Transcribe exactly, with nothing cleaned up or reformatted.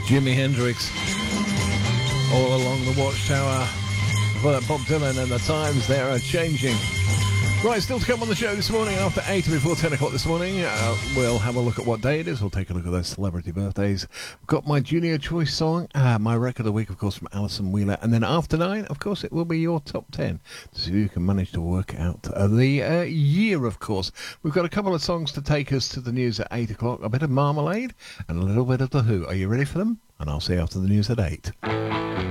Jimi Hendrix, All Along the Watchtower. For that, Bob Dylan, and the times they are changing. Right, still to come on the show this morning after eight and before ten o'clock this morning. Uh, we'll have a look at what day it is. We'll take a look at those celebrity birthdays. We've got my Junior Choice song, uh, my record of the week, of course, from Alison Wheeler. And then after nine, of course, it will be your top ten. So you can manage to work out uh, the uh, year, of course. We've got a couple of songs to take us to the news at eight o'clock. A bit of Marmalade and a little bit of The Who. Are you ready for them? And I'll see you after the news at eight.